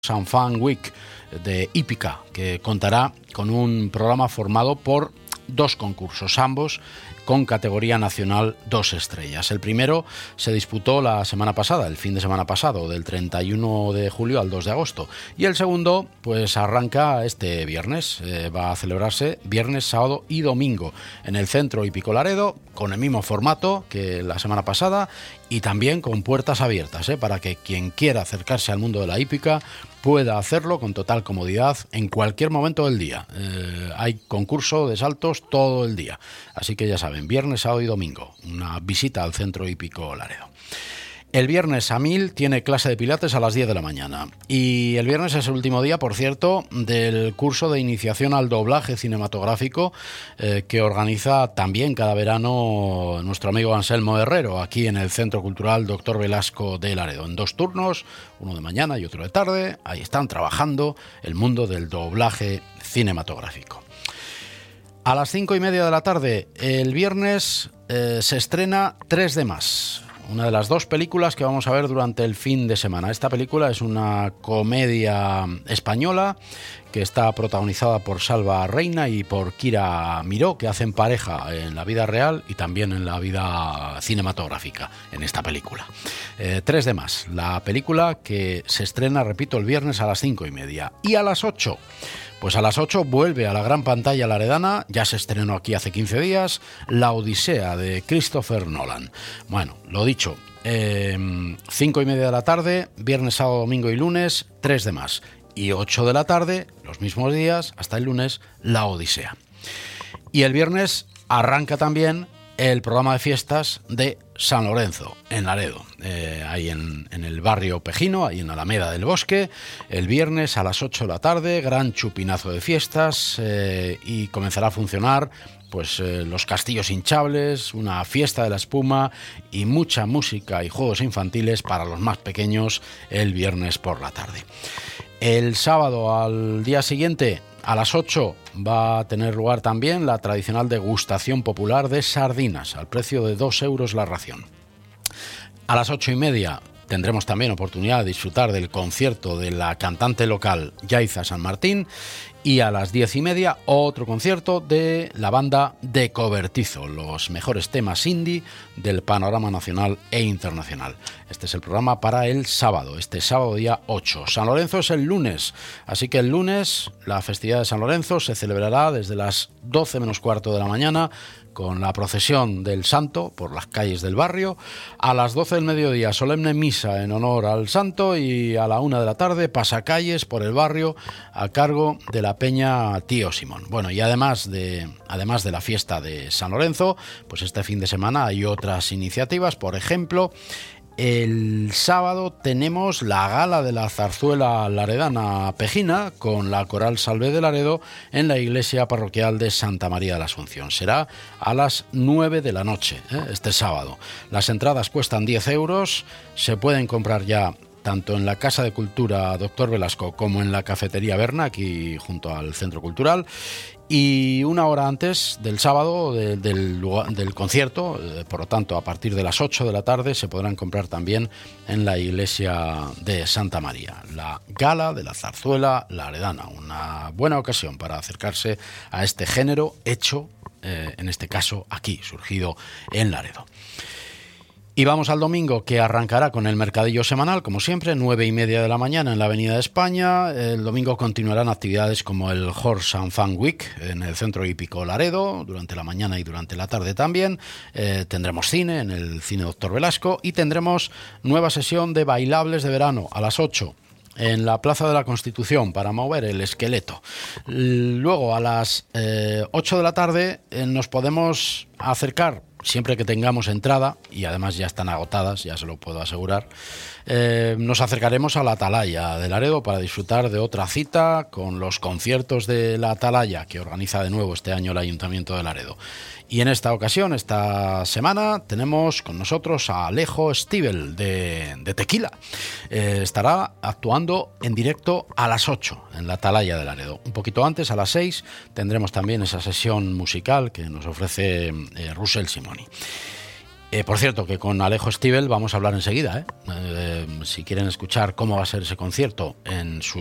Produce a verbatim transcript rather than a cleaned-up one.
San Fan Week de Hípica, que contará con un programa formado por dos concursos, ambos con categoría nacional dos estrellas. El primero se disputó la semana pasada, el fin de semana pasado, del treinta y uno de julio al dos de agosto. Y el segundo, pues arranca este viernes. Eh, va a celebrarse viernes, sábado y domingo en el Centro Hípico Laredo, con el mismo formato que la semana pasada y también con puertas abiertas, eh, para que quien quiera acercarse al mundo de la hípica pueda hacerlo con total comodidad en cualquier momento del día. Eh, hay concurso de saltos todo el día, así que ya saben, viernes, sábado y domingo, una visita al Centro Hípico Laredo. El viernes Amil tiene clase de pilates a las diez de la mañana y el viernes es el último día, por cierto, del curso de iniciación al doblaje cinematográfico eh, que organiza también cada verano nuestro amigo Anselmo Herrero aquí en el Centro Cultural Doctor Velasco de Laredo, en dos turnos, uno de mañana y otro de tarde. Ahí están trabajando el mundo del doblaje cinematográfico. A las cinco y media de la tarde el viernes eh, se estrena Tres de más, una de las dos películas que vamos a ver durante el fin de semana. Esta película es una comedia española que está protagonizada por Salva Reina y por Kira Miró, que hacen pareja en la vida real y también en la vida cinematográfica en esta película. Eh, Tres de más, la película que se estrena, repito, el viernes a las cinco y media. Y a las ocho, pues a las ocho vuelve a la gran pantalla laredana, ya se estrenó aquí hace quince días, La Odisea de Christopher Nolan. Bueno, lo dicho, eh, cinco y media de la tarde, viernes, sábado, domingo y lunes, Tres de más. Y ocho de la tarde, los mismos días, hasta el lunes, La Odisea. Y el viernes arranca también el programa de fiestas de San Lorenzo, en Laredo, eh, ahí en, en el barrio Pejino, ahí en Alameda del Bosque. El viernes a las ocho de la tarde, gran chupinazo de fiestas, eh, y comenzará a funcionar pues eh, los castillos hinchables, una fiesta de la espuma y mucha música y juegos infantiles para los más pequeños el viernes por la tarde. El sábado al día siguiente, a las ocho, va a tener lugar también la tradicional degustación popular de sardinas, al precio de dos euros la ración. A las ocho y media tendremos también oportunidad de disfrutar del concierto de la cantante local Yaiza San Martín. Y a las diez y media, otro concierto de la banda De Cobertizo, los mejores temas indie del panorama nacional e internacional. Este es el programa para el sábado, este sábado día ocho. San Lorenzo es el lunes, así que el lunes la festividad de San Lorenzo se celebrará desde las doce menos cuarto de la mañana, con la procesión del santo por las calles del barrio. A las doce del mediodía, solemne misa en honor al santo, y a la una de la tarde, pasacalles por el barrio a cargo de la Peña Tío Simón. Bueno, y además de, además de la fiesta de San Lorenzo, pues este fin de semana hay otras iniciativas. Por ejemplo, el sábado tenemos la gala de la zarzuela laredana Pejina con la Coral Salvé de Laredo en la iglesia parroquial de Santa María de la Asunción. Será a las nueve de la noche, ¿eh? este sábado. Las entradas cuestan diez euros, se pueden comprar ya tanto en la Casa de Cultura Doctor Velasco como en la Cafetería Berna, aquí junto al Centro Cultural. Y una hora antes del sábado de, del, del concierto, eh, por lo tanto a partir de las ocho de la tarde, se podrán comprar también en la iglesia de Santa María. La gala de la zarzuela laredana, una buena ocasión para acercarse a este género hecho, eh, en este caso aquí, surgido en Laredo. Y vamos al domingo, que arrancará con el mercadillo semanal, como siempre, nueve y media de la mañana en la Avenida de España. El domingo continuarán actividades como el Horse and Fan Week en el Centro Hípico Laredo, durante la mañana y durante la tarde también. Eh, tendremos cine en el Cine Doctor Velasco y tendremos nueva sesión de bailables de verano a las ocho. En la Plaza de la Constitución para mover el esqueleto. Luego a las eh, ocho de la tarde eh, nos podemos acercar, siempre que tengamos entrada, y además ya están agotadas, ya se lo puedo asegurar, eh, nos acercaremos a la Atalaya de Laredo para disfrutar de otra cita con los conciertos de la Atalaya que organiza de nuevo este año el Ayuntamiento de Laredo. Y en esta ocasión, esta semana, tenemos con nosotros a Alejo Stivel de, de Tequila. Eh, estará actuando en directo a las ocho en la Atalaya de Laredo. Un poquito antes, a las seis, tendremos también esa sesión musical que nos ofrece eh, Russell Simoni. Eh, por cierto, que con Alejo Stivel vamos a hablar enseguida, ¿eh? Eh, si quieren escuchar cómo va a ser ese concierto en su